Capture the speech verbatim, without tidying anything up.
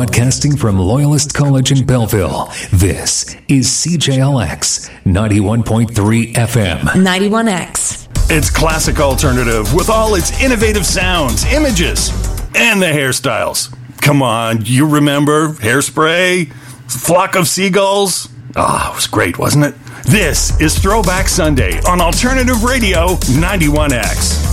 Broadcasting from Loyalist College in Belleville, this is C J L X ninety-one point three F M. ninety-one X. It's classic alternative with all its innovative sounds, images, and the hairstyles. Come on, you remember Hairspray? Flock of Seagulls? Ah, oh, it was great, wasn't it? This is Throwback Sunday on Alternative Radio ninety-one X.